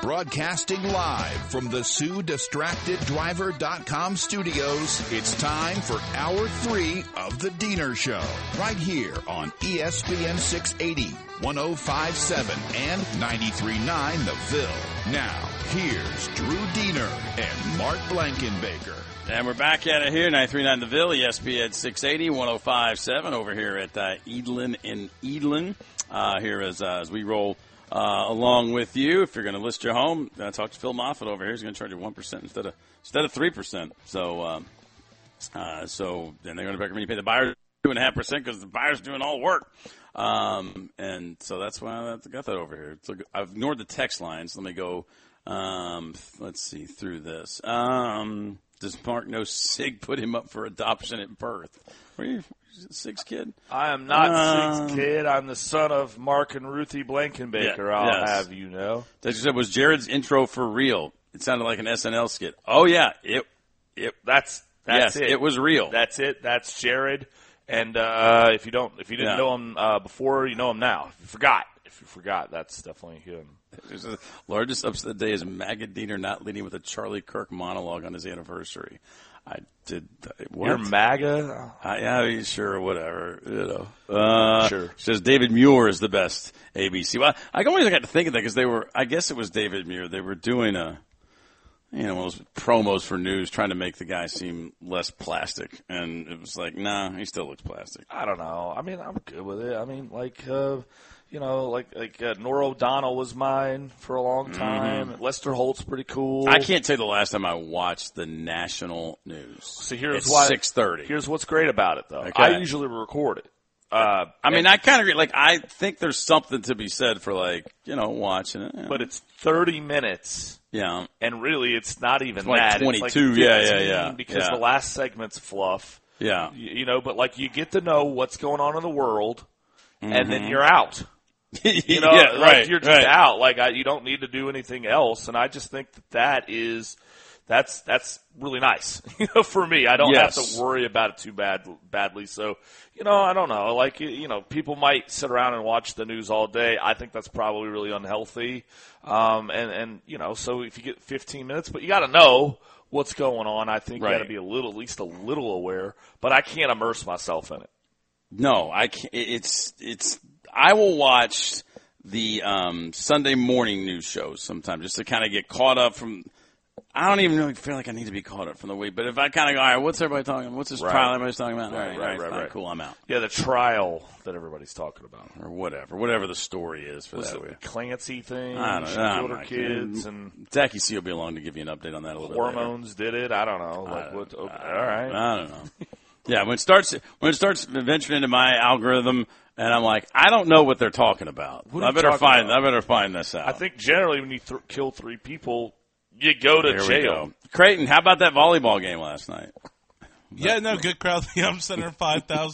Broadcasting live from the SueDistractedDriver.com studios, it's time for Hour 3 of The Diener Show, right here on ESPN 680, 105.7, and 93.9 The Ville. Now, here's Drew Diener and Mark Blankenbaker. And we're back at it here, 93.9 The Ville, ESPN 680, 105.7, over here at Edlin in Edlin, here as we roll along with you. If you're going to list your home, talk to Phil Moffitt over here. He's going to charge you 1% instead of 3%. So then they're going to recommend you pay the buyer 2.5% because the buyer's doing all the work. And so that's why I got that over here. So I've ignored the text lines. Let me go. Let's see through this. Does Mark know Sig put him up for adoption at birth? Were you Sig's kid? I am not Sig's kid. I'm the son of Mark and Ruthie Blankenbaker. I'll have you know. That you said was Jared's intro for real. It sounded like an SNL skit. Oh yeah, that's yes, it. It was real. That's it. That's Jared. And if you didn't know him before, you know him now. If you forgot, that's definitely him. The largest upset of the day is Maggot Diener not leading with a Charlie Kirk monologue on his anniversary. I did. What? You're MAGA? Yeah, sure, whatever. Sure. Says David Muir is the best ABC. Well, I always got to think of that because I guess it was David Muir. They were doing one of those promos for news trying to make the guy seem less plastic. And it was like, nah, he still looks plastic. I don't know. I mean, I'm good with it. I mean, Nora O'Donnell was mine for a long time. Mm-hmm. Lester Holt's pretty cool. I can't tell you the last time I watched the national news. So here's it's 6:30. Here's what's great about it, though. Okay. I usually record it. I kind of agree. Like, I think there's something to be said for, watching it. But it's 30 minutes. Yeah. And really, it's not even it's that. 22. It's Yeah. Because the last segment's fluff. Yeah. But you get to know what's going on in the world, mm-hmm. and then you're out. You're just out. You don't need to do anything else. And I just think that's really nice. For me, I don't have to worry about it too badly. So, I don't know. People might sit around and watch the news all day. I think that's probably really unhealthy. So if you get 15 minutes, but you got to know what's going on. I think you got to be at least a little aware. But I can't immerse myself in it. No, I can't. I will watch the Sunday morning news shows sometimes just to kind of get caught up from. I don't even really feel like I need to be caught up from the week, but if I kind of go, all right, what's everybody talking about? What's this trial everybody's talking about? Right. Cool, I'm out. Yeah, the trial that everybody's talking about, or whatever the story is for was that it week. The Clancy thing, I don't she know. killed her kids, and Zachy C will be along to give you an update on that a little bit. Hormones did it. I don't know. All right. I don't know. Yeah, when it starts venturing into my algorithm. And I'm like, I don't know what they're talking about. I better find this out. I think generally when you kill 3 people, you go to jail. Creighton, how about that volleyball game last night? Yeah, no, good crowd. The Yum Center, 5,000.